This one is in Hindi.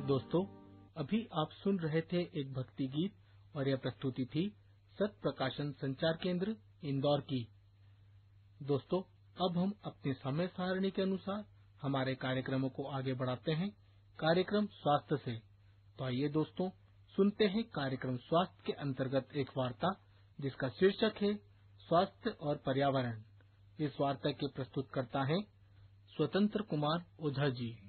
दोस्तों, अभी आप सुन रहे थे एक भक्ति गीत और यह प्रस्तुति थी सत प्रकाशन संचार केंद्र इंदौर की। दोस्तों, अब हम अपने समय सारणी के अनुसार हमारे कार्यक्रमों को आगे बढ़ाते हैं कार्यक्रम स्वास्थ्य से। तो आइए दोस्तों, सुनते हैं कार्यक्रम स्वास्थ्य के अंतर्गत एक वार्ता जिसका शीर्षक है स्वास्थ्य और पर्यावरण। इस वार्ता के प्रस्तुतकर्ता हैं स्वतंत्र कुमार ओझा जी।